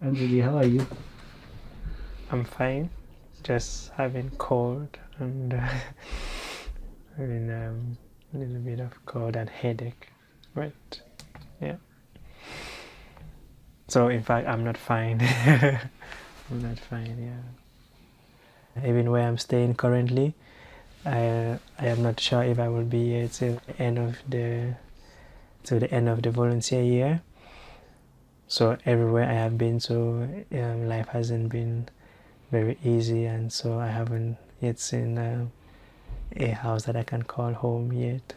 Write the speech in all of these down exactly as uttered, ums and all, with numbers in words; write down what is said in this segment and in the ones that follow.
Anjali, how are you? I'm fine, just having cold and uh, having um, a little bit of cold and headache, but yeah. So in fact, I'm not fine. I'm not fine, yeah. Even where I'm staying currently, I I am not sure if I will be here till the end of the till the end of the volunteer year. So everywhere I have been to, um, life hasn't been very easy, and so I haven't yet seen uh, a house that I can call home yet.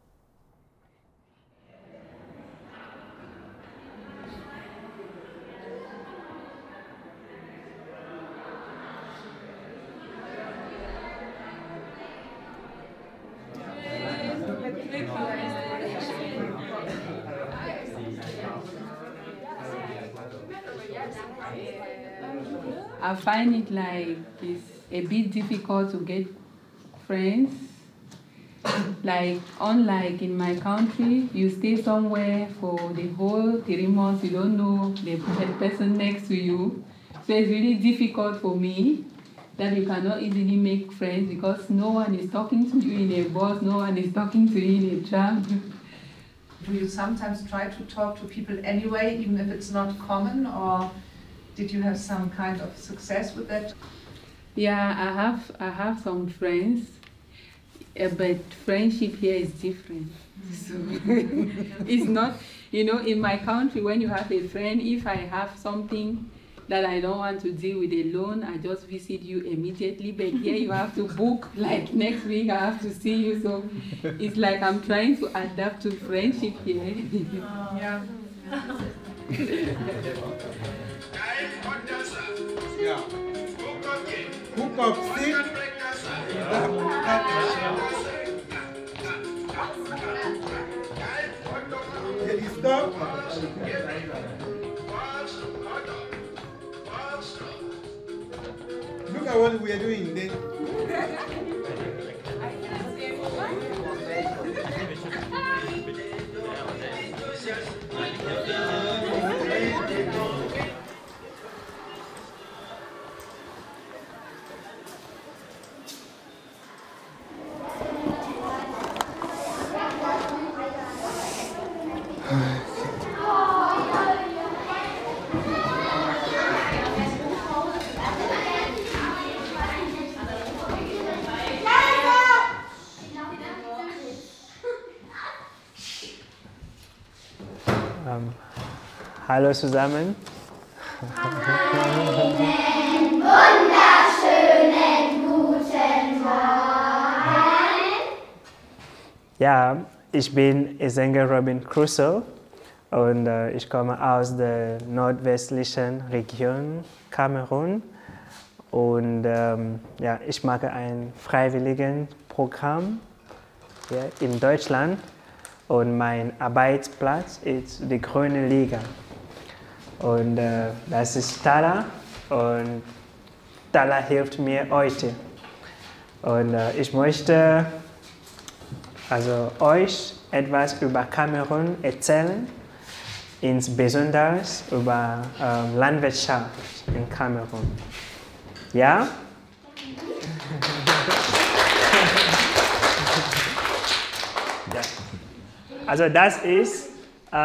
I find it like it's a bit difficult to get friends. Like, unlike in my country, you stay somewhere for the whole three months, you don't know the person next to you. So it's really difficult for me that you cannot easily make friends because no one is talking to you in a bus, no one is talking to you in a tram. Do you sometimes try to talk to people anyway, even if it's not common, or did you have some kind of success with that? Yeah, I have I have some friends, uh, but friendship here is different. So it's not, you know, in my country when you have a friend, if I have something that I don't want to deal with alone, I just visit you immediately. But here you have to book, like next week I have to see you. So it's like I'm trying to adapt to friendship here. Yeah. Yeah. Hook up, see? Can you stop? Look at what we are doing then. Um, hallo zusammen. Einen wunderschönen guten Morgen. Ja, ich bin Ezenger Robin Crusoe und äh, ich komme aus der nordwestlichen Region Kamerun und ähm, ja, ich mache ein Freiwilligenprogramm hier in Deutschland. Und mein Arbeitsplatz ist die Grüne Liga. Und äh, das ist Tala. Und Tala hilft mir heute. Und äh, ich möchte also euch etwas über Kamerun erzählen, insbesondere über äh, Landwirtschaft in Kamerun. Ja? Also das ist